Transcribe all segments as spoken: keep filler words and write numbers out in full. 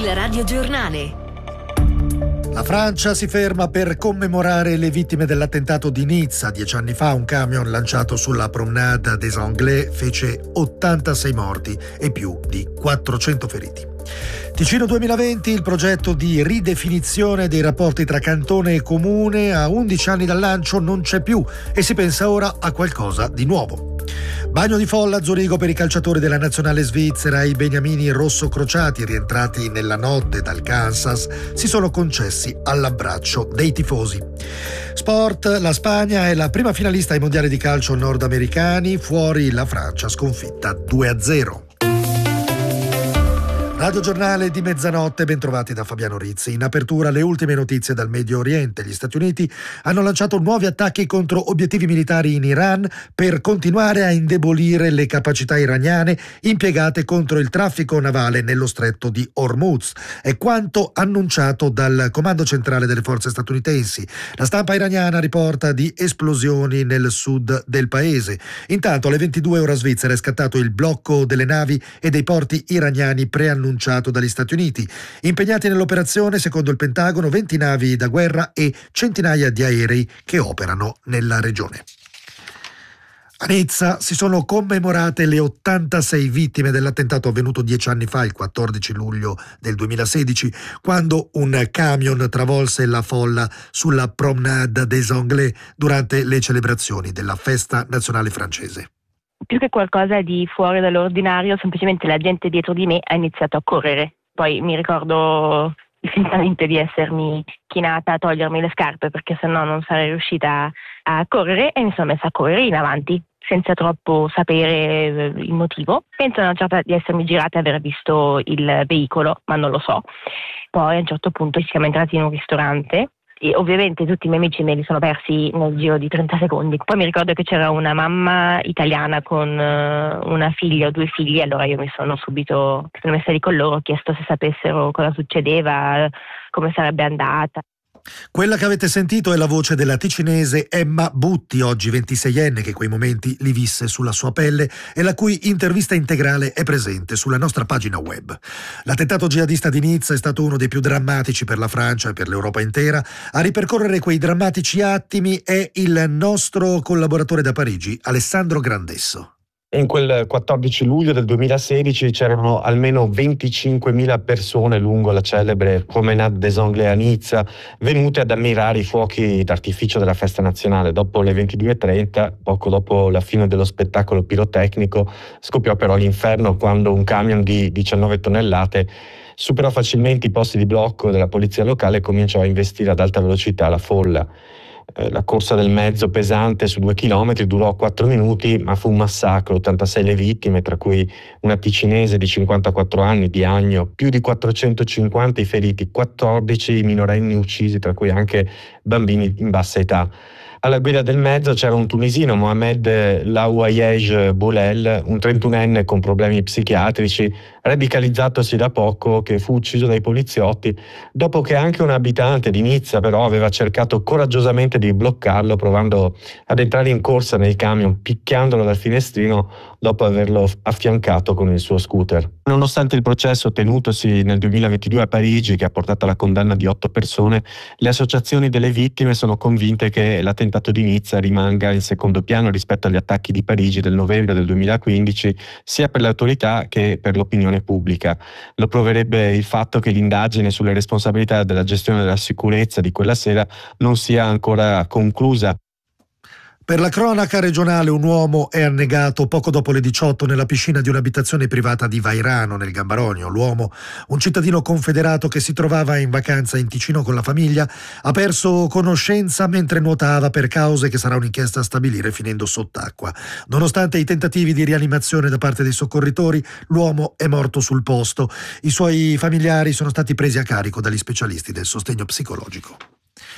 Il radiogiornale. La Francia si ferma per commemorare le vittime dell'attentato di Nizza. Dieci anni fa un camion lanciato sulla Promenade des Anglais fece ottantasei morti e più di quattrocento feriti. Ticino duemilaventi, il progetto di ridefinizione dei rapporti tra cantone e comune a undici anni dal lancio non c'è più e si pensa ora a qualcosa di nuovo. Bagno di folla a Zurigo per i calciatori della nazionale svizzera. I beniamini rosso-crociati, rientrati nella notte dal Kansas, si sono concessi all'abbraccio dei tifosi. Sport, la Spagna è la prima finalista ai mondiali di calcio nordamericani, fuori la Francia sconfitta due a zero. Radio Giornale di mezzanotte, bentrovati da Fabiano Rizzi. In apertura le ultime notizie dal Medio Oriente. Gli Stati Uniti hanno lanciato nuovi attacchi contro obiettivi militari in Iran per continuare a indebolire le capacità iraniane impiegate contro il traffico navale nello stretto di Hormuz. È quanto annunciato dal comando centrale delle forze statunitensi. La stampa iraniana riporta di esplosioni nel sud del paese. Intanto alle ventidue ora svizzera è scattato il blocco delle navi e dei porti iraniani preannunciati annunciato dagli Stati Uniti. Impegnati nell'operazione, secondo il Pentagono, venti navi da guerra e centinaia di aerei che operano nella regione. A Nizza si sono commemorate le ottantasei vittime dell'attentato avvenuto dieci anni fa, il quattordici luglio del duemilasedici, quando un camion travolse la folla sulla Promenade des Anglais durante le celebrazioni della festa nazionale francese. Più che qualcosa di fuori dall'ordinario, semplicemente la gente dietro di me ha iniziato a correre. Poi mi ricordo distintamente di essermi chinata a togliermi le scarpe perché sennò non sarei riuscita a correre e mi sono messa a correre in avanti senza troppo sapere il motivo. Penso una certa di essermi girata e aver visto il veicolo, ma non lo so. Poi a un certo punto siamo entrati in un ristorante e ovviamente tutti i miei amici me li sono persi nel giro di trenta secondi. Poi mi ricordo che c'era una mamma italiana con uh, una figlia o due figli, allora io mi sono subito sono messa lì con loro, ho chiesto se sapessero cosa succedeva, come sarebbe andata. Quella che avete sentito è la voce della ticinese Emma Butti, oggi ventiseienne, che quei momenti li visse sulla sua pelle e la cui intervista integrale è presente sulla nostra pagina web. L'attentato jihadista di Nizza è stato uno dei più drammatici per la Francia e per l'Europa intera. A ripercorrere quei drammatici attimi è il nostro collaboratore da Parigi, Alessandro Grandesso. In quel quattordici luglio del duemilasedici c'erano almeno venticinquemila persone lungo la celebre Promenade des Anglais a Nizza, venute ad ammirare i fuochi d'artificio della festa nazionale. Dopo le ventidue e trenta, poco dopo la fine dello spettacolo pirotecnico, scoppiò però l'inferno quando un camion di diciannove tonnellate superò facilmente i posti di blocco della polizia locale e cominciò a investire ad alta velocità la folla. La corsa del mezzo pesante su due chilometri durò quattro minuti, ma fu un massacro, ottantasei le vittime, tra cui una ticinese di cinquantaquattro anni di Agno, più di quattrocentocinquanta i feriti, quattordici i minorenni uccisi, tra cui anche bambini in bassa età. Alla guida del mezzo c'era un tunisino, Mohamed Laouayej Boulel, un trentunenne con problemi psichiatrici, radicalizzatosi da poco, che fu ucciso dai poliziotti dopo che anche un abitante di Nizza però aveva cercato coraggiosamente di bloccarlo, provando ad entrare in corsa nel camion, picchiandolo dal finestrino dopo averlo affiancato con il suo scooter. Nonostante il processo tenutosi nel duemilaventidue a Parigi, che ha portato alla condanna di otto persone, le associazioni delle vittime sono convinte che l'attentato di Nizza rimanga in secondo piano rispetto agli attacchi di Parigi del novembre del duemilaquindici, sia per le autorità che per l'opinione pubblica. Lo proverebbe il fatto che l'indagine sulle responsabilità della gestione della sicurezza di quella sera non sia ancora conclusa. Per la cronaca regionale, un uomo è annegato poco dopo le diciotto nella piscina di un'abitazione privata di Vairano, nel Gambaronio. L'uomo, un cittadino confederato che si trovava in vacanza in Ticino con la famiglia, ha perso conoscenza mentre nuotava per cause che sarà un'inchiesta a stabilire, finendo sott'acqua. Nonostante i tentativi di rianimazione da parte dei soccorritori, l'uomo è morto sul posto. I suoi familiari sono stati presi a carico dagli specialisti del sostegno psicologico.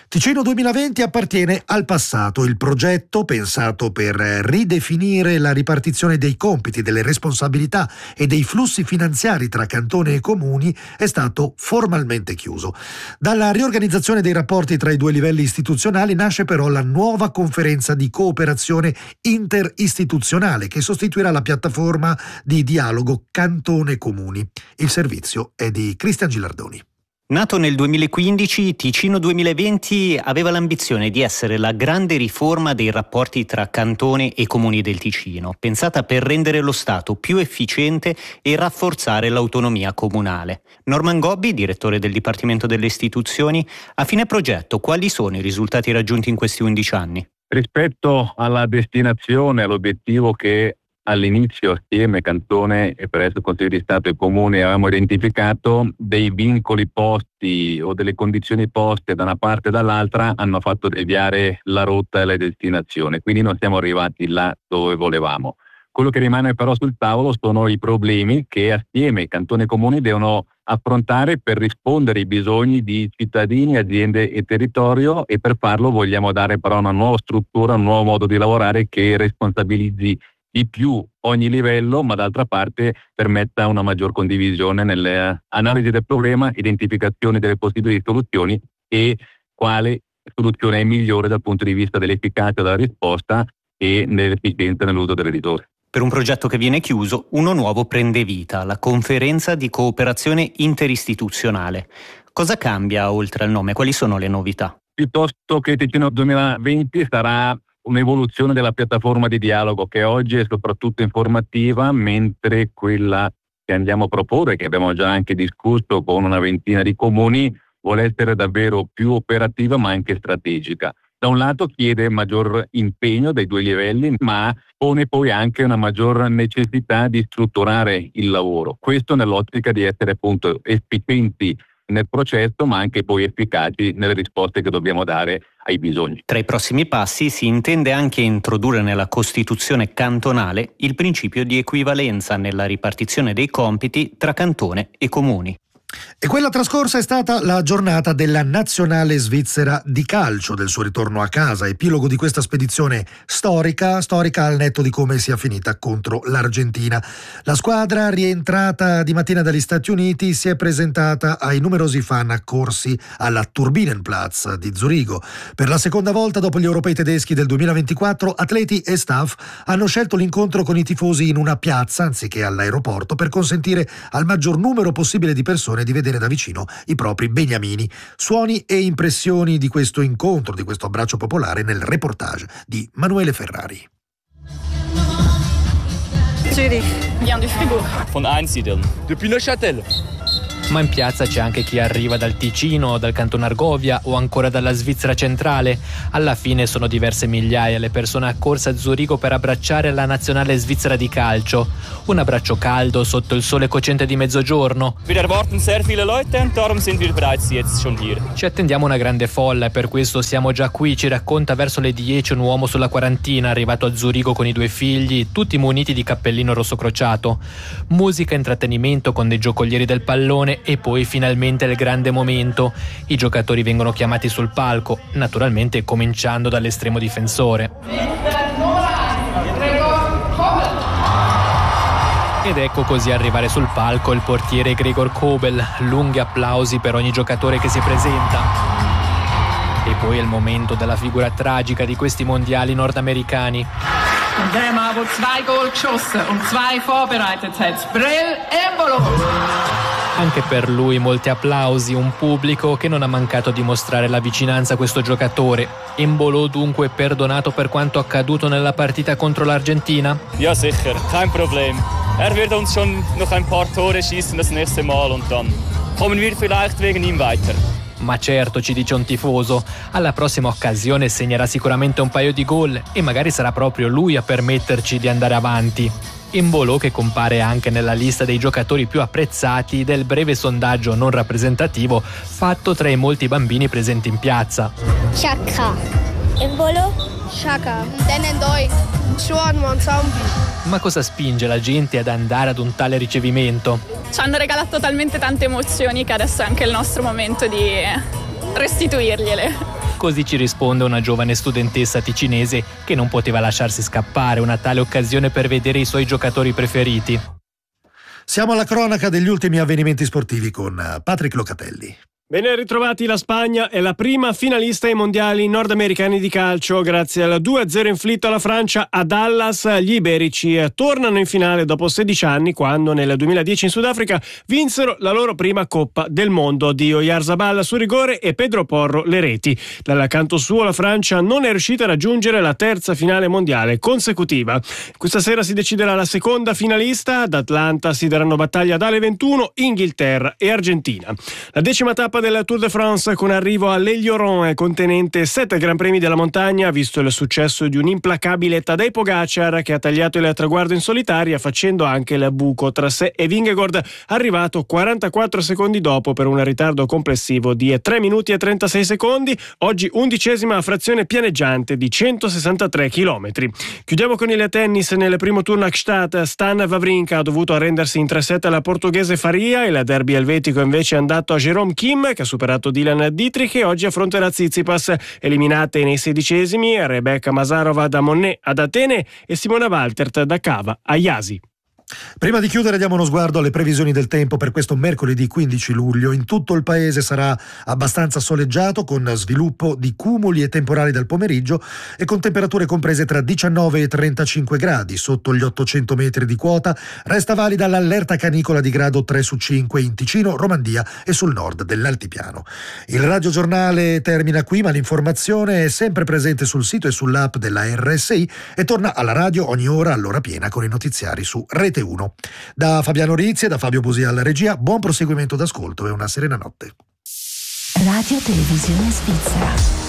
Ticino duemilaventi appartiene al passato. Il progetto, pensato per ridefinire la ripartizione dei compiti, delle responsabilità e dei flussi finanziari tra cantone e comuni, è stato formalmente chiuso. Dalla riorganizzazione dei rapporti tra i due livelli istituzionali nasce però la nuova conferenza di cooperazione interistituzionale che sostituirà la piattaforma di dialogo cantone-comuni. Il servizio è di Cristian Gilardoni. Nato nel duemilaquindici, Ticino duemilaventi aveva l'ambizione di essere la grande riforma dei rapporti tra cantone e comuni del Ticino, pensata per rendere lo Stato più efficiente e rafforzare l'autonomia comunale. Norman Gobbi, direttore del Dipartimento delle Istituzioni, a fine progetto quali sono i risultati raggiunti in questi undici anni? Rispetto alla destinazione, all'obiettivo che all'inizio assieme Cantone e presso il Consiglio di Stato e Comune avevamo identificato, dei vincoli posti o delle condizioni poste da una parte e dall'altra hanno fatto deviare la rotta e la destinazione, quindi non siamo arrivati là dove volevamo. Quello che rimane però sul tavolo sono i problemi che assieme Cantone e Comuni devono affrontare per rispondere ai bisogni di cittadini, aziende e territorio, e per farlo vogliamo dare però una nuova struttura, un nuovo modo di lavorare che responsabilizzi di più ogni livello, ma d'altra parte permetta una maggior condivisione nelle analisi del problema, identificazione delle possibili soluzioni e quale soluzione è migliore dal punto di vista dell'efficacia della risposta e dell'efficienza nell'uso delle risorse. Per un progetto che viene chiuso, uno nuovo prende vita, la Conferenza di Cooperazione Interistituzionale. Cosa cambia oltre al nome? Quali sono le novità? Piuttosto che Ticino duemilaventi sarà un'evoluzione della piattaforma di dialogo che oggi è soprattutto informativa, mentre quella che andiamo a proporre, che abbiamo già anche discusso con una ventina di comuni, vuole essere davvero più operativa ma anche strategica. Da un lato chiede maggior impegno dai due livelli, ma pone poi anche una maggior necessità di strutturare il lavoro. Questo nell'ottica di essere appunto efficienti nel processo, ma anche poi efficaci nelle risposte che dobbiamo dare ai bisogni. Tra i prossimi passi si intende anche introdurre nella Costituzione cantonale il principio di equivalenza nella ripartizione dei compiti tra cantone e comuni. E quella trascorsa è stata la giornata della nazionale svizzera di calcio, del suo ritorno a casa, epilogo di questa spedizione storica, storica al netto di come sia finita contro l'Argentina. La squadra, rientrata di mattina dagli Stati Uniti, si è presentata ai numerosi fan accorsi alla Turbinenplatz di Zurigo. Per la seconda volta dopo gli europei tedeschi del duemilaventiquattro, atleti e staff hanno scelto l'incontro con i tifosi in una piazza anziché all'aeroporto per consentire al maggior numero possibile di persone di vedere da vicino i propri beniamini. Suoni e impressioni di questo incontro, di questo abbraccio popolare nel reportage di Manuele Ferrari. Zurich. Vient du Fribourg. Von Einsiedeln. Depuis Neuchâtel. Ma in piazza c'è anche chi arriva dal Ticino, dal Canton Argovia o ancora dalla Svizzera centrale. Alla fine sono diverse migliaia le persone accorse a Zurigo per abbracciare la nazionale svizzera di calcio. Un abbraccio caldo sotto il sole cocente di mezzogiorno. Wir erwarten sehr viele Leute, darum sind wir bereits jetzt schon hier. Ci attendiamo una grande folla e per questo siamo già qui, ci racconta verso le dieci un uomo sulla quarantina arrivato a Zurigo con i due figli, tutti muniti di cappellino rosso crociato. Musica e intrattenimento con dei giocolieri del pallone e poi finalmente il grande momento. I giocatori vengono chiamati sul palco, naturalmente cominciando dall'estremo difensore. Ed ecco così arrivare sul palco il portiere Gregor Kobel, lunghi applausi per ogni giocatore che si presenta. E poi è il momento della figura tragica di questi mondiali nordamericani. Und der Mann, der zwei Goal geschossen und zwei vorbereitet hat, Brel Embolo. Anche per lui molti applausi, un pubblico che non ha mancato di mostrare la vicinanza a questo giocatore. Embolo dunque perdonato per quanto accaduto nella partita contro l'Argentina? Ja, sicher, kein Problem. Er wird uns schon noch ein paar Tore schießen das nächste Mal und dann kommen wir vielleicht wegen ihm weiter. Ma certo, ci dice un tifoso, alla prossima occasione segnerà sicuramente un paio di gol e magari sarà proprio lui a permetterci di andare avanti. Embolo che compare anche nella lista dei giocatori più apprezzati del breve sondaggio non rappresentativo fatto tra i molti bambini presenti in piazza. Chaka. Embolo? Chaka. Tenendoi. Ma cosa spinge la gente ad andare ad un tale ricevimento? Ci hanno regalato talmente tante emozioni che adesso è anche il nostro momento di restituirgliele. Così ci risponde una giovane studentessa ticinese che non poteva lasciarsi scappare una tale occasione per vedere i suoi giocatori preferiti. Siamo alla cronaca degli ultimi avvenimenti sportivi con Patrick Locatelli. Ben ritrovati, la Spagna è la prima finalista ai mondiali nordamericani di calcio. Grazie al due a zero inflitto alla Francia a Dallas, gli iberici tornano in finale dopo sedici anni, quando nel duemiladieci in Sudafrica vinsero la loro prima Coppa del Mondo di Oyarzabal su rigore e Pedro Porro le reti. Dal canto suo la Francia non è riuscita a raggiungere la terza finale mondiale consecutiva. Questa sera si deciderà la seconda finalista. Ad Atlanta si daranno battaglia dalle ventuno Inghilterra e Argentina. La decima tappa del Tour de France, con arrivo a l'Elioron, contenente sette Gran Premi della montagna, visto il successo di un implacabile Tadej Pogacar, che ha tagliato il traguardo in solitaria facendo anche il buco tra sé e Vingegaard, arrivato quarantaquattro secondi dopo per un ritardo complessivo di tre minuti e trentasei secondi. Oggi undicesima frazione pianeggiante di centosessantatré chilometri. Chiudiamo con il tennis. Nel primo turno a Gstaad, Stan Wawrinka ha dovuto arrendersi in tre set alla portoghese Faria. Il derby elvetico invece è andato a Jerome Kim, che ha superato Dylan Dietrich e oggi affronterà Tsitsipas. Eliminate nei sedicesimi Rebecca Masarova da Monnet ad Atene e Simona Waltert da Cava a Iasi. Prima di chiudere diamo uno sguardo alle previsioni del tempo per questo mercoledì quindici luglio. In tutto il paese sarà abbastanza soleggiato, con sviluppo di cumuli e temporali dal pomeriggio e con temperature comprese tra diciannove e trentacinque gradi. Sotto gli ottocento metri di quota resta valida l'allerta canicola di grado tre su cinque in Ticino, Romandia e sul nord dell'Altipiano. Il radiogiornale termina qui, ma l'informazione è sempre presente sul sito e sull'app della R S I e torna alla radio ogni ora all'ora piena con i notiziari su Rete uno. Da Fabiano Rizzi e da Fabio Busi alla regia, buon proseguimento d'ascolto e una serena notte. Radio Televisione Svizzera.